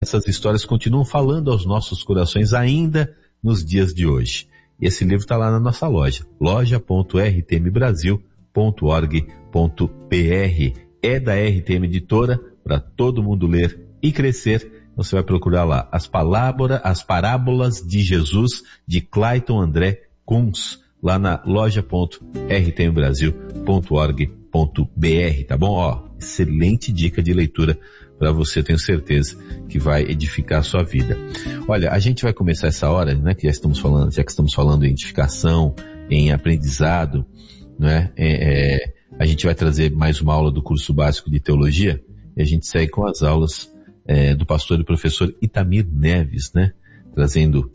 Essas histórias continuam falando aos nossos corações ainda nos dias de hoje. E esse livro está lá na nossa loja, loja.rtmbrasil.org.br. É da RTM Editora, para todo mundo ler e crescer. Você vai procurar lá as parábolas de Jesus, de Clayton André Kunz, lá na loja.rtmbrasil.org.br, tá bom? Excelente dica de leitura para você, tenho certeza que vai edificar a sua vida. Olha, a gente vai começar essa hora, né, já que estamos falando em edificação, em aprendizado, né, a gente vai trazer mais uma aula do curso básico de teologia, e a gente segue com as aulas do pastor e professor Itamir Neves, né, trazendo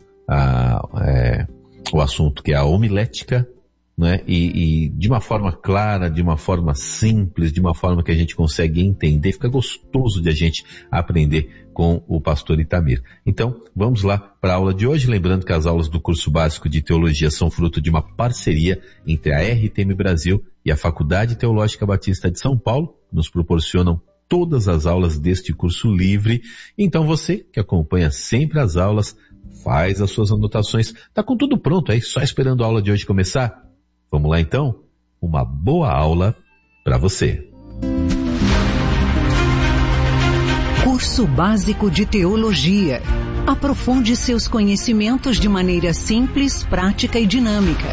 o assunto que é a homilética, né? E de uma forma clara, de uma forma simples, de uma forma que a gente consegue entender, fica gostoso de a gente aprender com o pastor Itamir. Então, vamos lá para a aula de hoje, lembrando que as aulas do curso básico de teologia são fruto de uma parceria entre a RTM Brasil e a Faculdade Teológica Batista de São Paulo, que nos proporcionam todas as aulas deste curso livre. Então você que acompanha sempre as aulas, faz as suas anotações, tá com tudo pronto aí, só esperando a aula de hoje começar? Vamos lá então? Uma boa aula para você. Curso Básico de Teologia. Aprofunde seus conhecimentos de maneira simples, prática e dinâmica.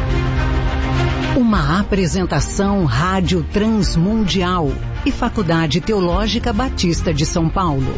Uma apresentação Rádio Transmundial e Faculdade Teológica Batista de São Paulo.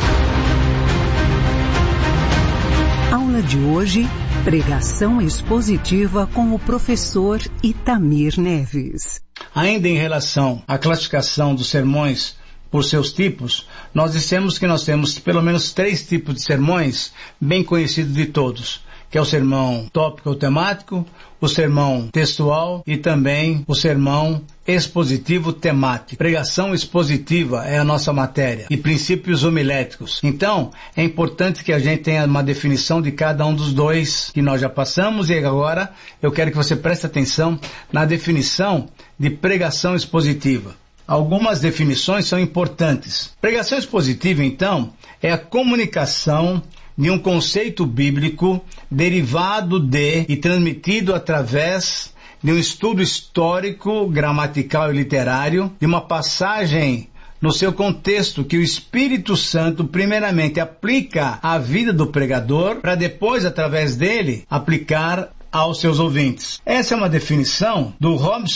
Aula de hoje, pregação expositiva com o professor Itamir Neves. Ainda em relação à classificação dos sermões por seus tipos, nós dissemos que nós temos pelo menos 3 tipos de sermões bem conhecidos de todos, que é o sermão tópico ou temático, o sermão textual e também o sermão expositivo temático. Pregação expositiva é a nossa matéria e princípios homiléticos. Então, é importante que a gente tenha uma definição de cada um dos dois que nós já passamos, e agora eu quero que você preste atenção na definição de pregação expositiva. Algumas definições são importantes. Pregação expositiva, então, é a comunicação de um conceito bíblico derivado de e transmitido através de um estudo histórico, gramatical e literário, de uma passagem no seu contexto que o Espírito Santo primeiramente aplica à vida do pregador, para depois, através dele, aplicar aos seus ouvintes. Essa é uma definição do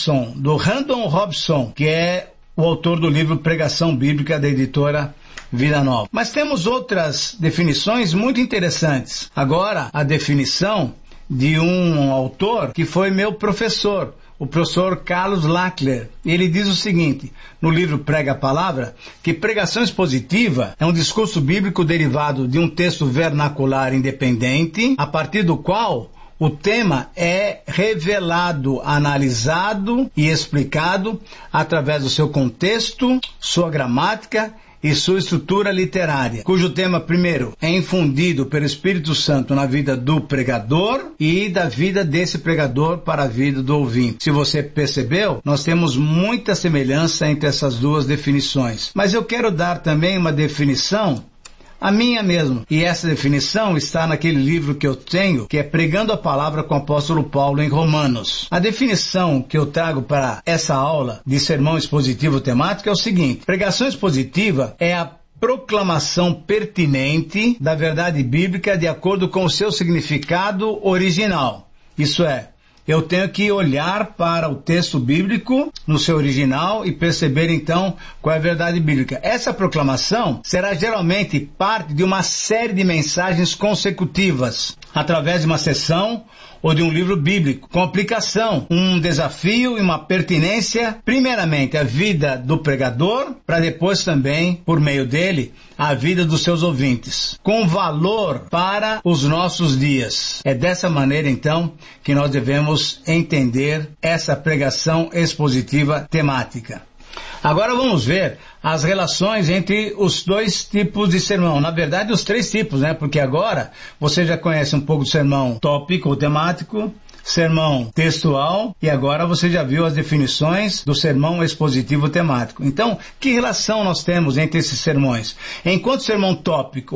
Randall Robson, que é o autor do livro Pregação Bíblica, da editora Vida Nova. Mas temos outras definições muito interessantes. Agora, a definição de um autor que foi meu professor, o professor Carlos Lackler. Ele diz o seguinte, no livro Prega a Palavra, que pregação expositiva é um discurso bíblico derivado de um texto vernacular independente, a partir do qual o tema é revelado, analisado e explicado através do seu contexto, sua gramática e sua estrutura literária, cujo tema, primeiro, é infundido pelo Espírito Santo na vida do pregador e da vida desse pregador para a vida do ouvinte. Se você percebeu, nós temos muita semelhança entre essas duas definições. Mas eu quero dar também uma definição, a minha mesmo, e essa definição está naquele livro que eu tenho, que é Pregando a Palavra com o Apóstolo Paulo em Romanos. A definição que eu trago para essa aula de sermão expositivo temático é o seguinte: pregação expositiva é a proclamação pertinente da verdade bíblica de acordo com o seu significado original. Isso é, eu tenho que olhar para o texto bíblico no seu original e perceber então qual é a verdade bíblica. Essa proclamação será geralmente parte de uma série de mensagens consecutivas, através de uma sessão ou de um livro bíblico, com aplicação, um desafio e uma pertinência, primeiramente à vida do pregador, para depois também, por meio dele, à vida dos seus ouvintes, com valor para os nossos dias. É dessa maneira, então, que nós devemos entender essa pregação expositiva temática. Agora vamos ver as relações entre os 2 tipos de sermão. Na verdade, os 3 tipos, né? Porque agora você já conhece um pouco do sermão tópico ou temático, sermão textual e agora você já viu as definições do sermão expositivo temático. Então, que relação nós temos entre esses sermões? Enquanto o sermão tópico